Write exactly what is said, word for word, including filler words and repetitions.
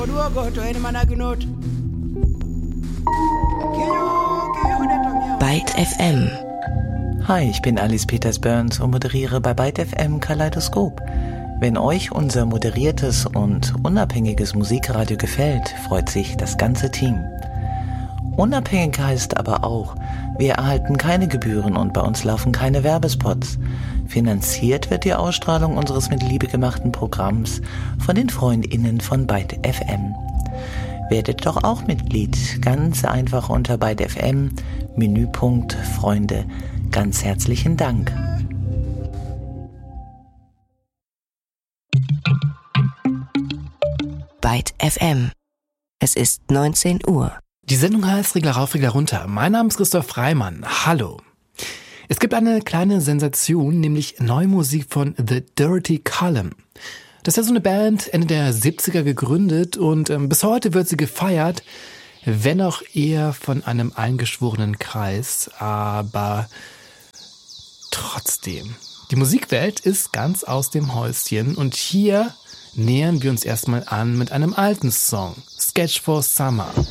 Byte F M. Hi, ich bin Alice Peters-Burns und moderiere bei Byte F M Kaleidoskop. Wenn euch unser moderiertes und unabhängiges Musikradio gefällt, freut sich das ganze Team. Unabhängig heißt aber auch, wir erhalten keine Gebühren und bei uns laufen keine Werbespots. Finanziert wird die Ausstrahlung unseres mit Liebe gemachten Programms von den FreundInnen von Byte F M. Werdet doch auch Mitglied, ganz einfach unter Byte F M, Menüpunkt Freunde. Ganz herzlichen Dank. Byte F M. Es ist neunzehn Uhr. Die Sendung heißt Regler rauf, Regler runter. Mein Name ist Christoph Reimann. Hallo. Es gibt eine kleine Sensation, nämlich neue Musik von The Dirty Column. Das ist ja so eine Band, Ende der siebziger gegründet und ähm, bis heute wird sie gefeiert, wenn auch eher von einem eingeschworenen Kreis, aber trotzdem. Die Musikwelt ist ganz aus dem Häuschen und hier nähern wir uns erstmal an mit einem alten Song, Sketch for Summer.